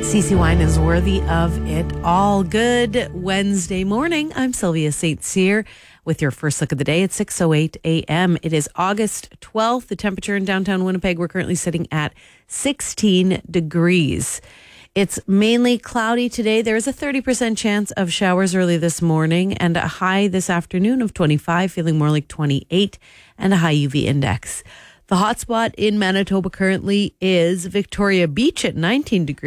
CC Wine is worthy of it all. Good Wednesday morning. I'm Sylvia St. Cyr with your first look of the day at 6:08 a.m. It is August 12th. The temperature in downtown Winnipeg, we're currently sitting at 16 degrees. It's mainly cloudy today. There is a 30% chance of showers early this morning and a high this afternoon of 25, feeling more like 28, and a high UV index. The hotspot in Manitoba currently is Victoria Beach at 19 degrees.